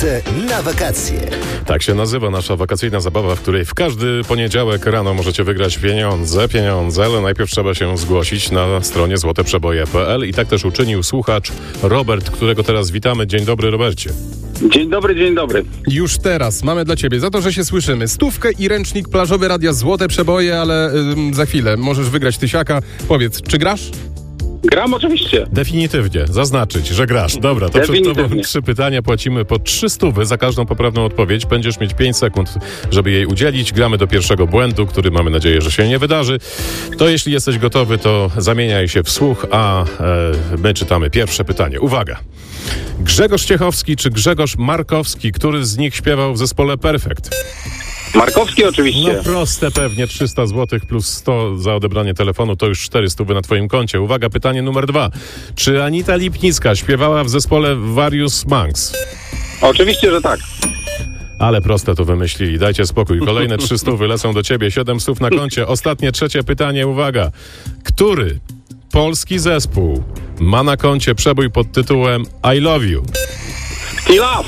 Na wakacje. Tak się nazywa nasza wakacyjna zabawa, w której w każdy poniedziałek rano możecie wygrać pieniądze, ale najpierw trzeba się zgłosić na stronie złoteprzeboje.pl i tak też uczynił słuchacz Robert, którego teraz witamy. Dzień dobry, Robercie. Dzień dobry. Już teraz mamy dla ciebie, za to, że się słyszymy, 100 i ręcznik plażowy Radia Złote Przeboje, ale za chwilę możesz wygrać tysiaka. Powiedz, czy grasz? Gram oczywiście. Definitywnie, zaznaczyć, że grasz. Dobra, to przed tobą 3 pytania, płacimy po 300 za każdą poprawną odpowiedź. Będziesz mieć 5 sekund, żeby jej udzielić. Gramy do pierwszego błędu, który mamy nadzieję, że się nie wydarzy. To jeśli jesteś gotowy, to zamieniaj się w słuch, a my czytamy pierwsze pytanie. Uwaga! Grzegorz Ciechowski czy Grzegorz Markowski, który z nich śpiewał w zespole Perfekt? Markowski oczywiście. No proste pewnie, 300 zł plus 100 za odebranie telefonu, to już 400 na twoim koncie. Uwaga, pytanie numer 2. Czy Anita Lipnicka śpiewała w zespole Various Monks? Oczywiście, że tak. Ale proste to wymyślili, dajcie spokój. Kolejne 300 lecą do ciebie, 700 na koncie. Ostatnie, trzecie pytanie, uwaga. Który polski zespół ma na koncie przebój pod tytułem I Love You? T-Love.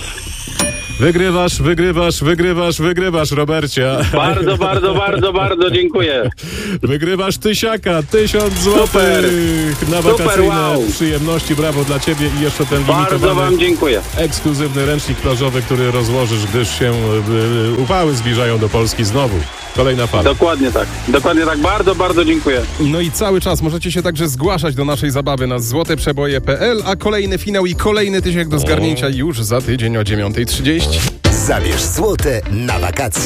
Wygrywasz, Robercie. Bardzo dziękuję. Wygrywasz tysiaka, 1000 złotych na wakacyjne przyjemności. Brawo dla ciebie i jeszcze ten Bardzo wam dziękuję. Ekskluzywny ręcznik plażowy, który rozłożysz, gdyż się upały zbliżają do Polski znowu. Kolejna fala. Dokładnie tak. Bardzo dziękuję. No i cały czas możecie się także zgłaszać do naszej zabawy na złoteprzeboje.pl, a kolejny finał i kolejny tysiak do zgarnięcia już za tydzień o 9:30. Zabierz złote na wakacje.